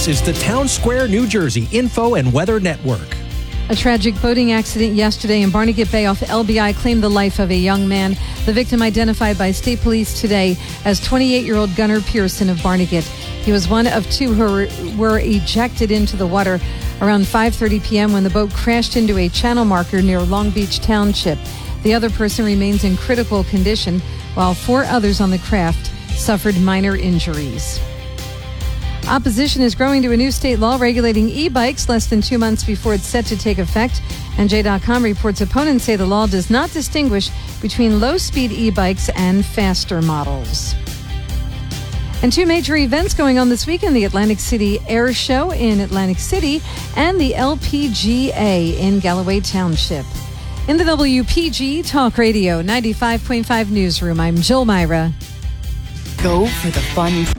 This is the Town Square, New Jersey Info and Weather Network. A tragic boating accident yesterday in Barnegat Bay off LBI claimed the life of a young man. The victim identified by state police today as 28-year-old Gunnar Pearson of Barnegat. He was one of two who were ejected into the water around 5:30 p.m. when the boat crashed into a channel marker near Long Beach Township. The other person remains in critical condition, while 4 others on the craft suffered minor injuries. Opposition is growing to a new state law regulating e-bikes less than 2 months before it's set to take effect. NJ.com reports opponents say the law does not distinguish between low-speed e-bikes and faster models. And 2 major events going on this weekend, the Atlantic City Air Show in Atlantic City and the LPGA in Galloway Township. In the WPG Talk Radio 95.5 Newsroom, I'm Jill Myra. Go for the fun.